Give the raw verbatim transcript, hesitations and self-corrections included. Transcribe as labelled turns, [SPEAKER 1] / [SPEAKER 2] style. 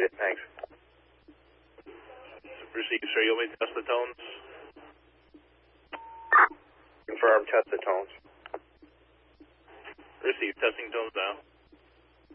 [SPEAKER 1] Appreciate it. Thanks.
[SPEAKER 2] Received, sir. You want me to test the tones?
[SPEAKER 1] Confirm, test the tones.
[SPEAKER 2] Received, testing tones now.